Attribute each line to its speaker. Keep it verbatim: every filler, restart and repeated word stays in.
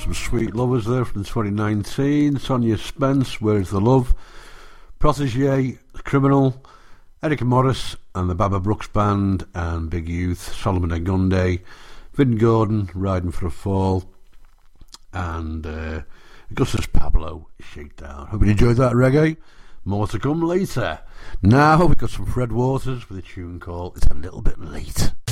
Speaker 1: some Sweet Lovers there from twenty nineteen. Sonia Spence, Where's the Love? Protégé, Criminal. Erica Morris and the Baba Brooks Band and Big Youth, Solomon Agunde. Vin Gordon, Riding for a Fall. And uh, Augustus Pablo, Shakedown. Hope you enjoyed that reggae. More to come later. Now we've got some Fred Waters with a tune called It's a Little Bit Late.